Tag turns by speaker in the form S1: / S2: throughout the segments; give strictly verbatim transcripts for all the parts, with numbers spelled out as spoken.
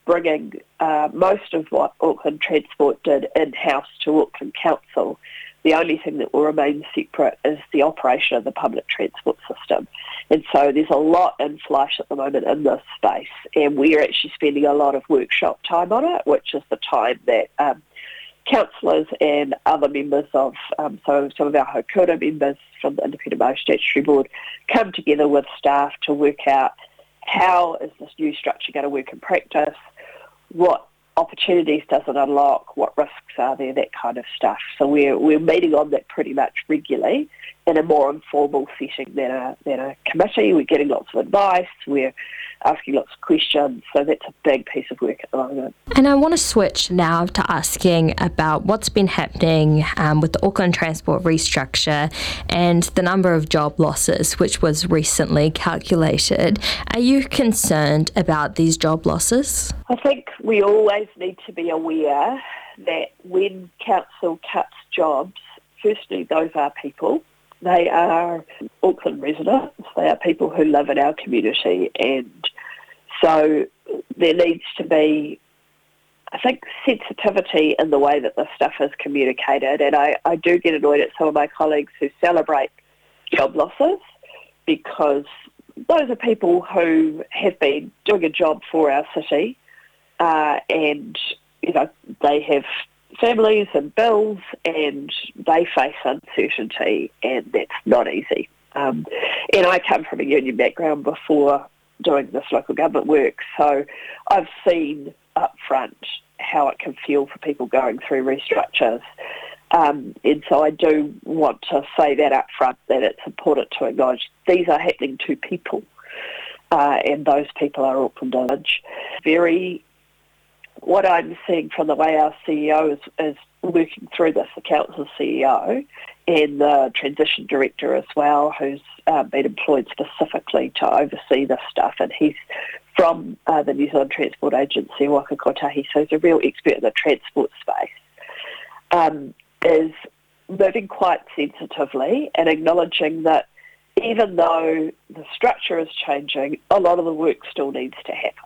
S1: bringing uh, most of what Auckland Transport did in-house to Auckland Council. The only thing that will remain separate is the operation of the public transport system. And so there's a lot in flight at the moment in this space, and we're actually spending a lot of workshop time on it, which is the time that um, councillors and other members of, um, so some of our Haukura members from the Independent Motor Statutory Board come together with staff to work out how is this new structure going to work in practice, what opportunities does it unlock, what risks are there, that kind of stuff. So we're we're meeting on that pretty much regularly in a more informal setting than a, than a committee. We're getting lots of advice, we're asking lots of questions, so that's a big piece of work at the moment.
S2: And I want to switch now to asking about what's been happening um, with the Auckland Transport restructure and the number of job losses, which was recently calculated. Are you concerned about these job losses?
S1: I think we always need to be aware that when council cuts jobs, firstly, those are people. They are Auckland residents. They are people who live in our community. And so there needs to be, I think, sensitivity in the way that this stuff is communicated. And I, I do get annoyed at some of my colleagues who celebrate job losses, because those are people who have been doing a job for our city, uh, and, you know, they have families and bills, and they face uncertainty, and that's not easy. Um, and I come from a union background before doing this local government work, so I've seen up front how it can feel for people going through restructures. Um, and so I do want to say that up front, that it's important to acknowledge these are happening to people, uh, and those people are Auckland Village. Very What I'm seeing from the way our C E O is, is working through this, the council C E O and the transition director as well, who's uh, been employed specifically to oversee this stuff, and he's from uh, the New Zealand Transport Agency, Waka Kotahi, so he's a real expert in the transport space, um, is moving quite sensitively and acknowledging that even though the structure is changing, a lot of the work still needs to happen.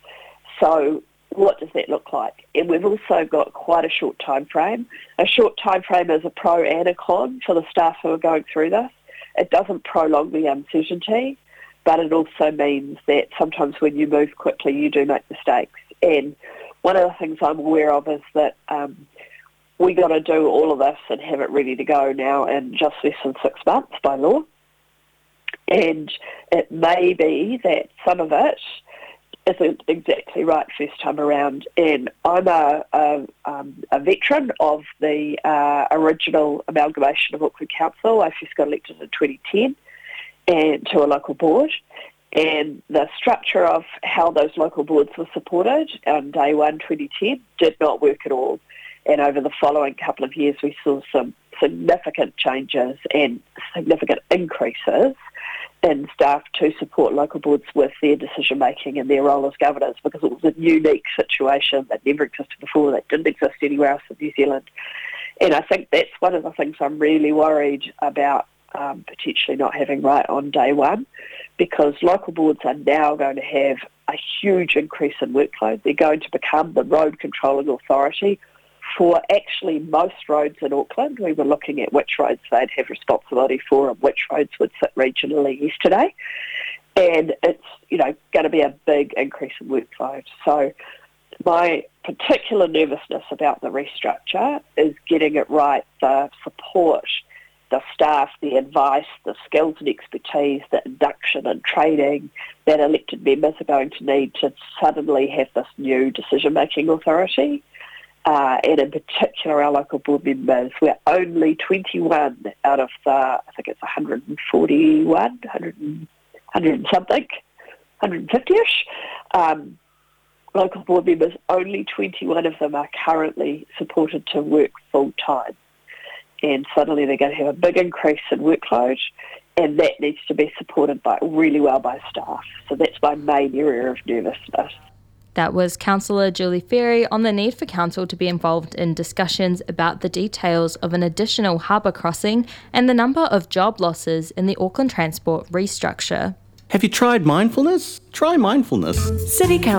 S1: So what does that look like? And we've also got quite a short time frame. A short time frame is a pro and a con for the staff who are going through this. It doesn't prolong the uncertainty, but it also means that sometimes when you move quickly, you do make mistakes. And one of the things I'm aware of is that um, we got to do all of this and have it ready to go now in just less than six months by law. And it may be that some of it isn't exactly right first time around. And I'm a, a, um, a veteran of the uh, original amalgamation of Auckland Council. I first got elected in twenty ten and to a local board. And the structure of how those local boards were supported on day one, twenty ten, did not work at all. And over the following couple of years, we saw some significant changes and significant increases in staff to support local boards with their decision-making and their role as governors, because it was a unique situation that never existed before, that didn't exist anywhere else in New Zealand. And I think that's one of the things I'm really worried about um, potentially not having right on day one, because local boards are now going to have a huge increase in workload. They're going to become the road controlling authority for actually most roads in Auckland. We were looking at which roads they'd have responsibility for and which roads would sit regionally yesterday. And it's, you know, going to be a big increase in workload. So my particular nervousness about the restructure is getting it right, the support, the staff, the advice, the skills and expertise, the induction and training that elected members are going to need to suddenly have this new decision-making authority. Uh, and in particular, our local board members, we're only twenty-one out of the, I think it's one hundred forty-one, one hundred, one hundred something, one hundred fifty-ish. Um, local board members, only twenty-one of them are currently supported to work full-time. And suddenly they're going to have a big increase in workload, and that needs to be supported by really well by staff. So that's my main area of nervousness.
S2: That was Councillor Julie Ferry on the need for council to be involved in discussions about the details of an additional harbour crossing and the number of job losses in the Auckland Transport restructure.
S3: Have you tried mindfulness? Try mindfulness.
S4: City Council.